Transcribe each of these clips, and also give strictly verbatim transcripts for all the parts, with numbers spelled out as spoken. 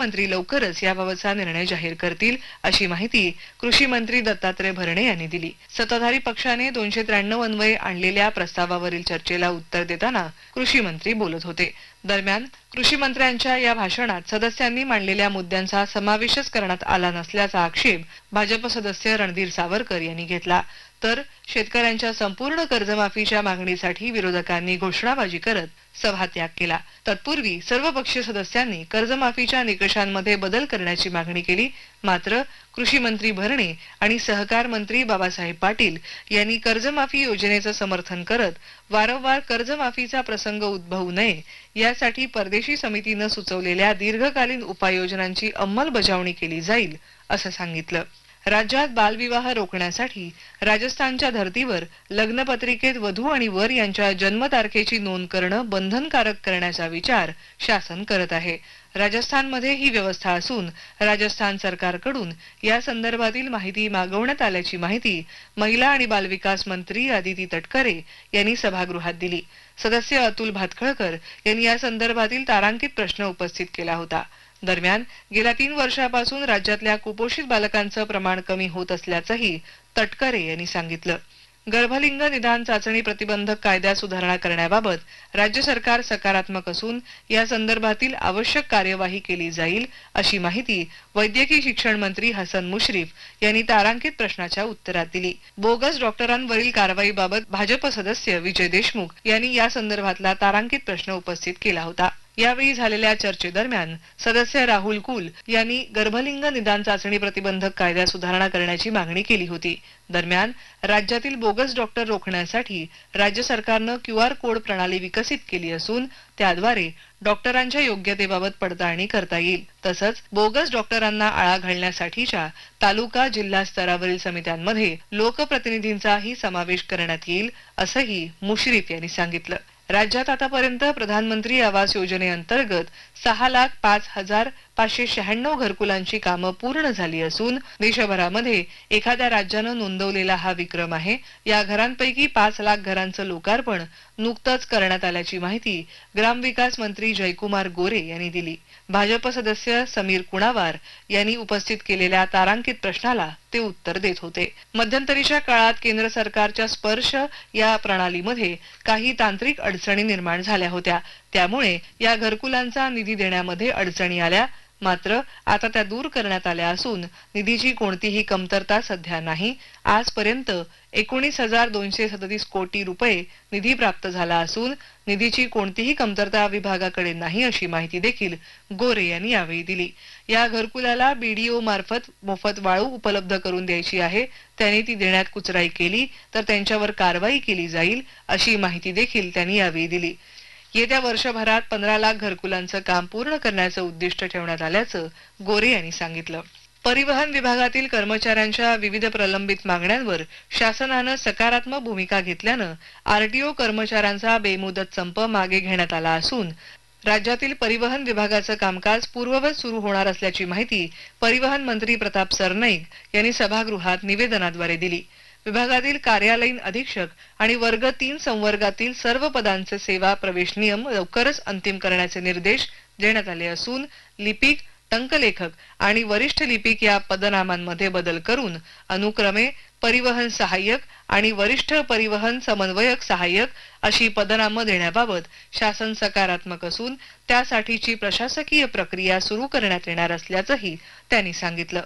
मुख्यमंत्री लवकरच याबाबतचा निर्णय जाहीर करतील अशी माहिती कृषी मंत्री दत्तात्रय भरणे यांनी दिली। सत्ताधारी पक्षाने दोनशे त्र्याण्णव अन्वये आणलेल्या प्रस्तावावरील चर्चेला उत्तर देताना कृषी मंत्री बोलत होते। दरम्यान कृषी मंत्र्यांच्या या भाषणात सदस्यांनी मांडलेल्या मुद्द्यांचा समावेशच करण्यात आला नसल्याचा आक्षेप भाजप सदस्य रणधीर सावरकर यांनी घेतला। तर शेतकऱ्यांच्या संपूर्ण कर्जमाफीच्या मागणीसाठी विरोधकांनी घोषणाबाजी करत सभात्याग केला। तत्पूर्वी सर्व पक्षीय सदस्यांनी कर्जमाफीच्या निकषांमध्ये बदल करण्याची मागणी केली। मात्र कृषी मंत्री भरणे आणि सहकार मंत्री बाबासाहेब पाटील यांनी कर्जमाफी योजनेचं समर्थन करत वारंवार कर्जमाफीचा प्रसंग उद्भवू नये यासाठी परदेशी समितीने सुचवलेल्या दीर्घकालीन उपाययोजनांची अंमलबजावणी केली जाईल असं सांगितलं। राज्यात बालविवाह रोखण्यासाठी राजस्थानच्या धर्तीवर लग्नपत्रिकेत वधू आणि वर यांच्या जन्मतारखेची नोंद करणं बंधनकारक करण्याचा विचार शासन करत आहे। राजस्थानमध्ये ही व्यवस्था असून राजस्थान सरकारकडून या संदर्भातील माहिती मागवण्यात आल्याची माहिती महिला आणि बालविकास मंत्री अदिती तटकरे यांनी सभागृहात दिली। सदस्य अतुल भातखळकर यांनी या संदर्भातील तारांकित प्रश्न उपस्थित केला होता। दरम्यान गेल्या तीन वर्षापासून राज्यातल्या कुपोषित बालकांचं प्रमाण कमी होत असल्याचंही तटकरे यांनी सांगितलं। गर्भलिंग निदान चाचणी प्रतिबंधक कायद्यात सुधारणा करण्याबाबत राज्य सरकार सकारात्मक असून या संदर्भातील आवश्यक कार्यवाही केली जाईल अशी माहिती वैद्यकीय शिक्षण मंत्री हसन मुश्रीफ यांनी तारांकित प्रश्नाच्या उत्तरात दिली। बोगस डॉक्टरांवरील कारवाईबाबत भाजप सदस्य विजय देशमुख यांनी या संदर्भातला तारांकित प्रश्न उपस्थित केला होता। यावेळी झालेल्या चर्चेदरम्यान सदस्य राहुल कुल यांनी गर्भलिंग निदान चाचणी प्रतिबंधक कायद्यात सुधारणा करण्याची मागणी केली होती। दरम्यान राज्यातील बोगस डॉक्टर रोखण्यासाठी राज्य सरकारनं क्यू आर कोड प्रणाली विकसित केली असून त्याद्वारे डॉक्टरांच्या योग्यतेबाबत पडताळणी करता येईल। तसंच बोगस डॉक्टरांना आळा घालण्यासाठीच्या तालुका जिल्हा स्तरावरील समित्यांमध्ये लोकप्रतिनिधींचाही समावेश करण्यात येईल असंही मुश्रीफ यांनी सांगितलं। राज्यात आतापर्यंत प्रधानमंत्री आवास योजनेअंतर्गत सहा लाख पाच हजार पाचशे शहाण्णव घरकुलांची कामं पूर्ण झाली असून देशभरामध्ये एखाद्या राज्यानं नोंदवलेला हा विक्रम आहे। या घरांपैकी पाच लाख घरांचं लोकार्पण नुकतंच करण्यात आल्याची माहिती ग्रामविकास मंत्री जयकुमार गोरे यांनी दिली। भाजप सदस्य समीर कुणावार यांनी उपस्थित केलेल्या तारांकित प्रश्नाला ते उत्तर देत होते। मध्यंतरीच्या काळात केंद्र सरकारच्या स्पर्श या प्रणालीमध्ये काही तांत्रिक अडचणी निर्माण झाल्या होत्या, त्यामुळे या घरकुलांचा निधी देण्यामध्ये अडचणी आल्या। मात्र आता त्या दूर करण्यात आल्या असून निधीची कोणतीही कमतरता सध्या नाही। आजपर्यंत एकोणीस हजार दोनशे सदतीस कोटी रुपये निधी प्राप्त झाला असून निधीची कोणतीही कमतरता विभागाकडे नाही अशी माहिती देखील गोरे यांनी यावेळी दिली। या घरकुलाला बीडीओ मार्फत मोफत वाळू उपलब्ध करून द्यायची आहे। त्यांनी ती देण्यात कुचराई केली तर त्यांच्यावर कारवाई केली जाईल अशी माहिती देखील त्यांनी यावेळी दिली। येत्या वर्षभरात पंधरा लाख घरकुलांचं काम पूर्ण करण्याचं उद्दिष्ट ठेवण्यात आल्याचं गोरे यांनी सांगितलं। परिवहन विभागातील कर्मचाऱ्यांच्या विविध प्रलंबित मागण्यांवर शासनानं सकारात्मक भूमिका घेतल्यानं आरटीओ कर्मचाऱ्यांचा बेमुदत संप मागे घेण्यात आला असून राज्यातील परिवहन विभागाचं कामकाज पूर्ववत सुरू होणार असल्याची माहिती परिवहन मंत्री प्रताप सरनाईक यांनी सभागृहात निवेदनाद्वारे दिली। विभागातील कार्यालयीन अधीक्षक आणि वर्ग तीन संवर्गातील सर्व पदांचे सेवा प्रवेश नियम लवकरच अंतिम करण्याचे निर्देश देण्यात आले असून लिपिक, टंकलेखक आणि वरिष्ठ लिपिक या पदनामांमध्ये बदल करून अनुक्रमे परिवहन सहाय्यक आणि वरिष्ठ परिवहन समन्वयक सहाय्यक अशी पदनामं देण्याबाबत शासन सकारात्मक असून त्यासाठीची प्रशासकीय प्रक्रिया सुरू करण्यात येणार असल्याचंही त्यांनी सांगितलं।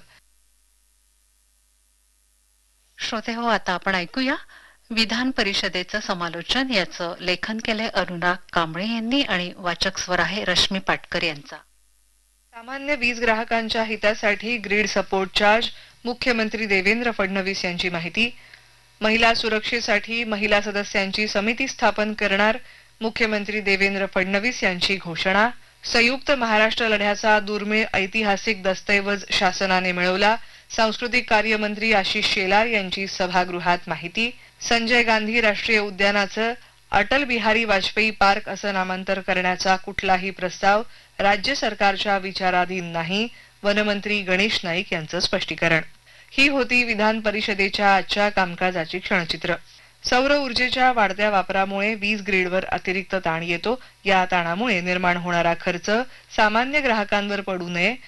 श्रोते हो, आता आपण ऐकूया विधान परिषदेचं समालोचन। याचं लेखन केले अनुराग कांबळे यांनी आणि वाचक स्वर आहे रश्मी पाटकर यांचा। सामान्य वीज ग्राहकांच्या हितासाठी ग्रीड सपोर्ट चार्ज, मुख्यमंत्री देवेंद्र फडणवीस यांची माहिती। महिला सुरक्षेसाठी महिला सदस्यांची समिती स्थापन करणार, मुख्यमंत्री देवेंद्र फडणवीस यांची घोषणा। संयुक्त महाराष्ट्र लढ्याचा दुर्मिळ ऐतिहासिक दस्तऐवज शासनाने मिळवला, सांस्कृतिक कार्य मंत्री आशिष शेलार यांची सभागृहात माहिती। संजय गांधी राष्ट्रीय उद्यानाचं अटल बिहारी वाजपेयी पार्क असं नामांतर करण्याचा कुठलाही प्रस्ताव राज्य सरकारच्या विचाराधीन नाही, वनमंत्री गणेश नाईक यांचं स्पष्टीकरण। ही होती विधान परिषदेच्या आजच्या कामकाजाची क्षणचित्र। सौर ऊर्जेच्या वाढत्या वापरामुळे वीज ग्रीडवर अतिरिक्त ताण येतो। या ताणामुळे निर्माण होणारा खर्च सामान्य ग्राहकांवर पडू नये